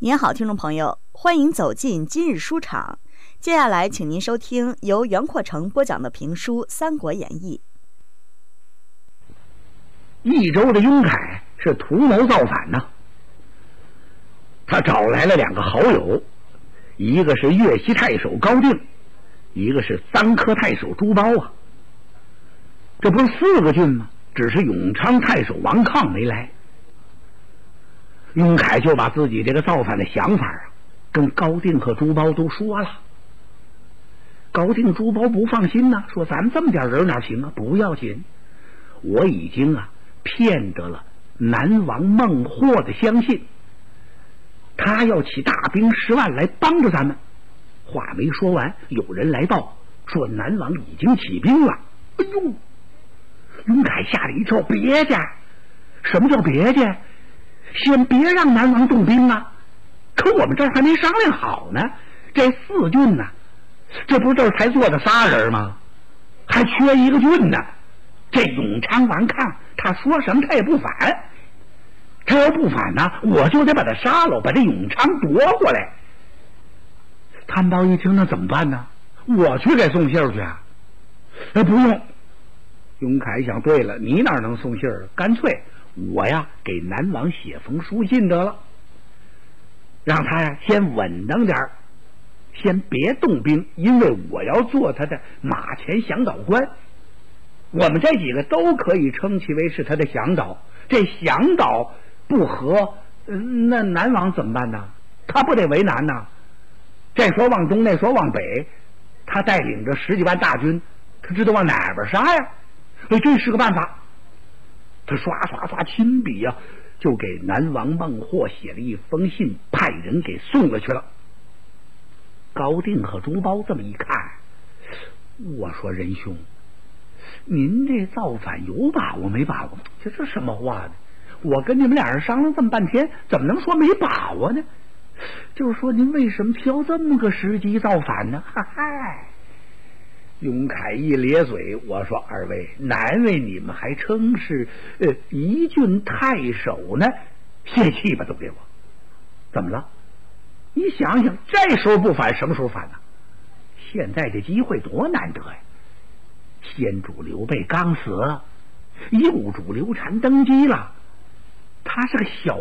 您好，听众朋友，欢迎走进今日书场。接下来，请您收听由袁阔成播讲的评书《三国演义》。 益州的雍凯是图谋造反呢，他找来了2个好友，一个是越西太守高定，一个是臧科太守朱褒啊。这不是4个郡吗？只是永昌太守王亢没来。雍凯就把自己这个造反的想法跟高定和朱褒都说了。高定、朱褒不放心呢，说咱们这么点人哪行啊？不要紧，我已经骗得了南王孟获的相信，他要起大兵10万来帮着咱们。话没说完，有人来报说南王已经起兵了。哎呦，雍凯吓了一跳，别介！什么叫别介？先别让南王动兵啊！可我们这儿还没商量好呢。这4郡呢，这不是这儿才做的3人吗？还缺1个郡呢。这永昌王亢，他说什么他也不反。他要不反呢，我就得把他杀了，把这永昌夺过来。参报一听，那怎么办呢？我去给送信去啊？不用。雍凯想，对了，你哪能送信儿？干脆我给南王写封书信得了，让他先稳当点儿，先别动兵，因为我要做他的马前向导官。我们这几个都可以称其为是他的向导。这向导不和，那南王怎么办呢？他不得为难呢？这说往东，那说往北，他带领着10几万大军，他知道往哪边杀呀？这是个办法。他刷刷刷亲笔就给南王孟获写了一封信，派人给送了去了。高定和朱褒这么一看，我说仁兄，您这造反有把握没把握？这是什么话呢？我跟你们俩人商量这么半天，怎么能说没把握呢？就是说您为什么挑这么个时机造反呢？嗨！雍凯一咧嘴，我说二位，难为你们还称是一郡太守呢，泄气吧都给我。怎么了？你想想，这时候不反什么时候反呢？现在这机会多难得呀！先主刘备刚死，右主刘禅登基了，他是个小